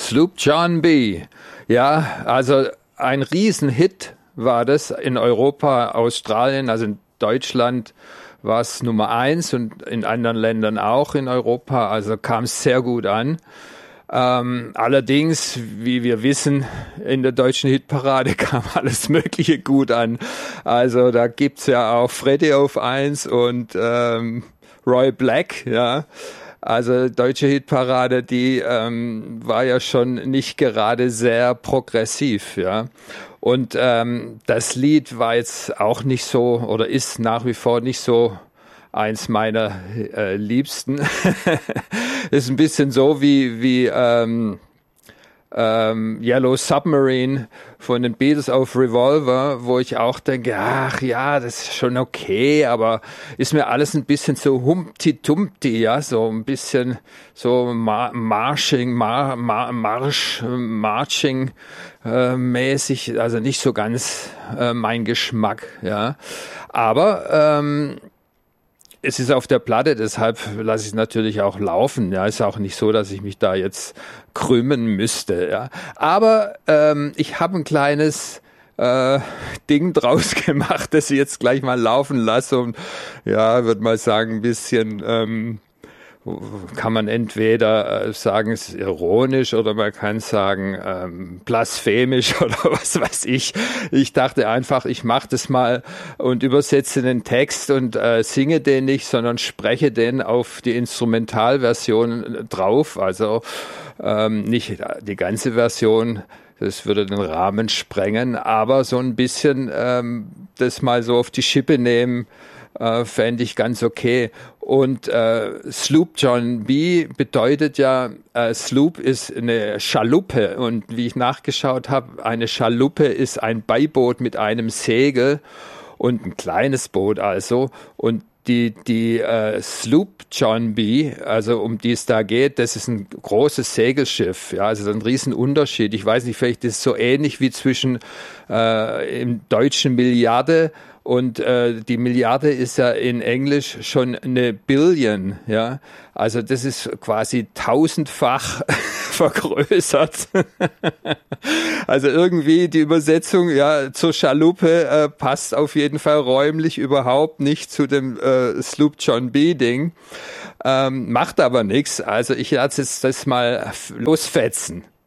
Sloop John B. Ja, also ein Riesenhit war das in Europa, Australien, also in Deutschland war es Nummer 1 und in anderen Ländern auch in Europa, also kam es sehr gut an. Allerdings, wie wir wissen, in der deutschen Hitparade kam alles Mögliche gut an. Also da gibt's ja auch Freddy auf 1 und Roy Black, ja. Also deutsche Hitparade, die war ja schon nicht gerade sehr progressiv, ja. Und das Lied war jetzt auch nicht so oder ist nach wie vor nicht so eins meiner Liebsten. Ist ein bisschen so wie Yellow Submarine von den Beatles auf Revolver, wo ich auch denke, ach ja, das ist schon okay, aber ist mir alles ein bisschen so Humpty-Dumpty, ja, so ein bisschen so Marching mäßig, also nicht so ganz mein Geschmack, ja. Aber es ist auf der Platte, deshalb lasse ich es natürlich auch laufen. Ja, ist auch nicht so, dass ich mich da jetzt krümmen müsste. Ja, aber ich habe ein kleines Ding draus gemacht, das ich jetzt gleich mal laufen lasse und ja, würde mal sagen, ein bisschen kann man entweder sagen, es ist ironisch oder man kann sagen blasphemisch oder was weiß ich. Ich dachte einfach, ich mache das mal und übersetze den Text und singe den nicht, sondern spreche den auf die Instrumentalversion drauf. Also nicht die ganze Version, das würde den Rahmen sprengen, aber so ein bisschen das mal so auf die Schippe nehmen, fände ich ganz okay. Und Sloop John B. bedeutet ja, Sloop ist eine Schaluppe und wie ich nachgeschaut habe, eine Schaluppe ist ein Beiboot mit einem Segel und ein kleines Boot also und die Sloop John B., also um die es da geht, das ist ein großes Segelschiff, ja, also ein Riesenunterschied. Ich weiß nicht, vielleicht ist es so ähnlich wie zwischen im Deutschen Milliarde und die Milliarde ist ja in Englisch schon eine Billion, ja. Also das ist quasi 1000-fach vergrößert. Also irgendwie die Übersetzung ja zur Schaluppe passt auf jeden Fall räumlich überhaupt nicht zu dem Sloop John B. Ding. Macht aber nichts. Also ich lasse jetzt das mal losfetzen.